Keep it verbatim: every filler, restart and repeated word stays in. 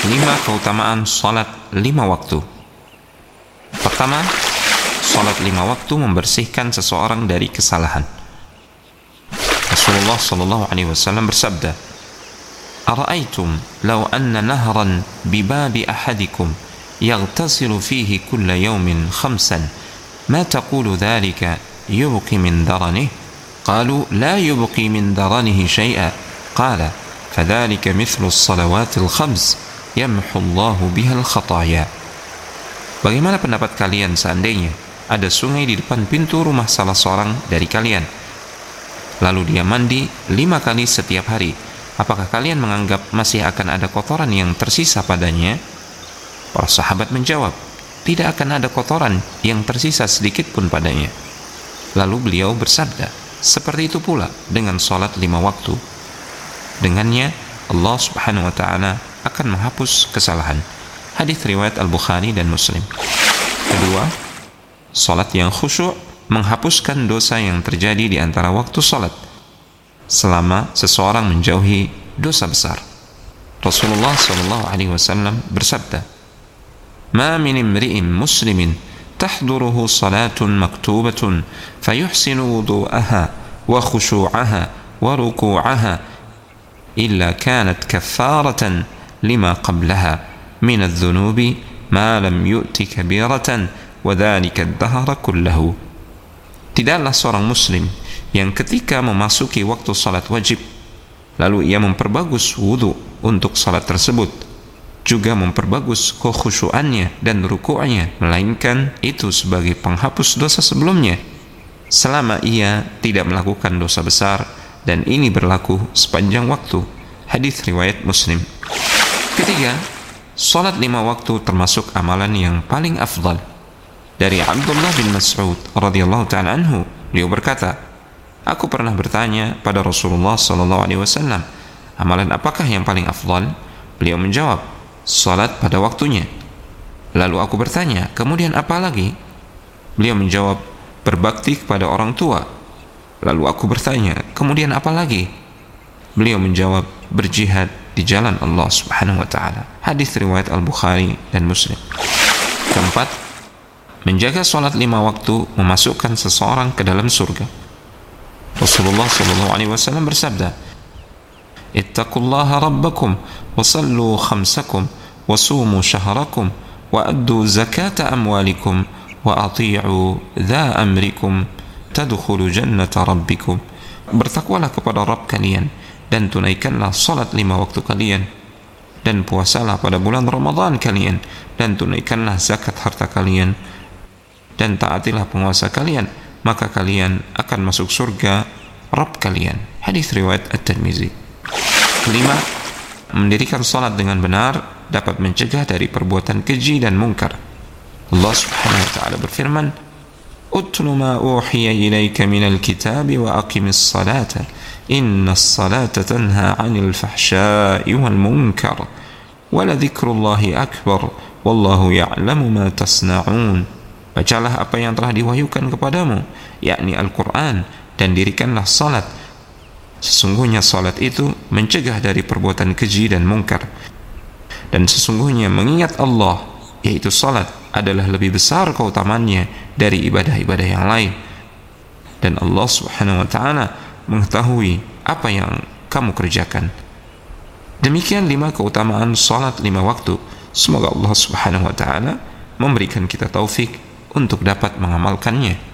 Lima keutamaan salat lima waktu. Pertama, salat lima waktu membersihkan seseorang dari kesalahan. Rasulullah sallallahu alaihi wasallam bersabda, "Ara'aitum law anna nahran bi babi ahadikum yaghtasilu fihi kulla yawmin khamsan, ma taqulu dhalika yubqi min daranihi?" Qalu la yubqi min daranihi shay'a. Qala fadhalika mithlu as-salawatil khams yamhu Allahu biha al-khataya. Bagaimana pendapat kalian seandainya ada sungai di depan pintu rumah salah seorang dari kalian, lalu dia mandi lima kali setiap hari? Apakah kalian menganggap masih akan ada kotoran yang tersisa padanya? Para sahabat menjawab, tidak akan ada kotoran yang tersisa sedikit pun padanya. Lalu beliau bersabda, seperti itu pula dengan salat lima waktu. Dengannya Allah subhanahu wa ta'ala akan menghapus kesalahan. Hadis riwayat Al-Bukhari dan Muslim. Kedua, salat yang khusyuk menghapuskan dosa yang terjadi di antara waktu salat selama seseorang menjauhi dosa besar. Rasulullah sallallahu alaihi wasallam bersabda, "Ma min imri'in muslimin tahduruhu salatun maktubatun fayuhsinu wudu'aha wa khushu'aha wa ruku'aha illa kanat kaffaratan lima qablaha min adh-dhunubi ma lam yu'ti kabiratan wa dhalika ad-dahra kullahu." Tidaklah seorang muslim yang ketika memasuki waktu salat wajib lalu ia memperbagus wudu untuk salat tersebut, juga memperbagus kekhusyuannya dan ruku'nya, melainkan itu sebagai penghapus dosa sebelumnya selama ia tidak melakukan dosa besar, dan ini berlaku sepanjang waktu. Hadis riwayat Muslim. Ketiga, salat lima waktu termasuk amalan yang paling afdal. Dari Abdullah bin Mas'ud radhiyallahu ta'ala anhu, beliau berkata, aku pernah bertanya pada Rasulullah sallallahu alaihi wasallam, amalan apakah yang paling afdal? Beliau menjawab, salat pada waktunya. Lalu aku bertanya, kemudian apa lagi? Beliau menjawab, berbakti kepada orang tua. Lalu aku bertanya, kemudian apa lagi? Beliau menjawab, berjihad di jalan Allah subhanahu wa ta'ala. Hadis riwayat Al-Bukhari dan Muslim. Keempat, menjaga salat lima waktu memasukkan seseorang ke dalam surga. Rasulullah sallallahu alaihi wasallam bersabda, ittaqullaha rabbakum wa sallu khamsakum wa sumu syahrakum wa addu zakata amwalikum wa ati'u dha amrikum tadkhulu jannata rabbikum. Bertakwalah kepada Rabb kalian dan tunaikanlah salat lima waktu kalian, dan puasalah pada bulan Ramadan kalian, dan tunaikanlah zakat harta kalian, dan taatilah penguasa kalian, maka kalian akan masuk surga Rabb kalian. Hadis riwayat At-Tirmizi. Kelima, mendirikan salat dengan benar dapat mencegah dari perbuatan keji dan mungkar. Allah subhanahu wa ta'ala berfirman, utlu ma uhiya ilayka minal kitabi wa aqimis salata innas salata tanha 'anil fahsya'i wal munkar wa la dzikrullahi akbar wallahu ya'lamu ma tasna'un. Bacalah apa yang telah diwahyukan kepadamu, yakni Al-Quran, dan dirikanlah salat. Sesungguhnya salat itu mencegah dari perbuatan keji dan mungkar, dan sesungguhnya mengingat Allah, yaitu salat, adalah lebih besar keutamaannya dari ibadah-ibadah yang lain, dan Allah subhanahu wa ta'ala mengetahui apa yang kamu kerjakan. Demikian lima keutamaan salat lima waktu. Semoga Allah subhanahu wa ta'ala memberikan kita taufik untuk dapat mengamalkannya.